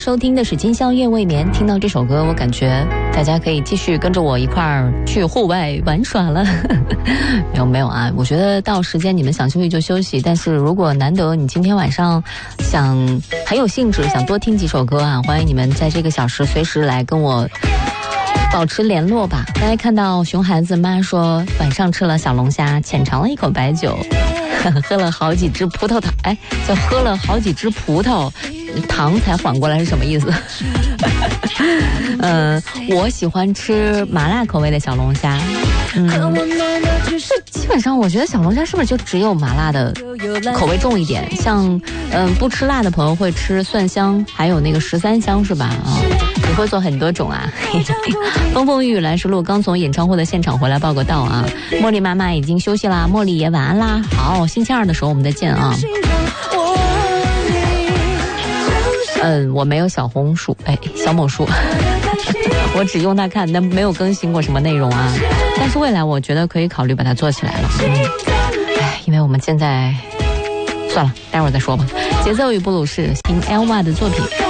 收听的是今宵夜未眠，听到这首歌我感觉大家可以继续跟着我一块儿去户外玩耍了。没有啊，我觉得到时间你们想休息就休息，但是如果难得你今天晚上想很有兴致想多听几首歌啊，欢迎你们在这个小时随时来跟我保持联络吧。大家看到熊孩子妈说晚上吃了小龙虾，浅尝了一口白酒，喝了好几支葡萄糖，就喝了好几支葡萄糖才缓过来是什么意思？我喜欢吃麻辣口味的小龙虾。基本上我觉得小龙虾是不是就只有麻辣的口味重一点？像不吃辣的朋友会吃蒜香，还有那个13香是吧？你会做很多种啊。风风雨雨来时路，刚从演唱会的现场回来报个到啊。茉莉妈妈已经休息啦，茉莉也晚安啦。好，星期二的时候我们再见啊。我没有小红书，小某书，我只用它看，但没有更新过什么内容啊。但是未来我觉得可以考虑把它做起来了。因为我们现在算了，待会儿再说吧。节奏与布鲁士，听 Elva 的作品。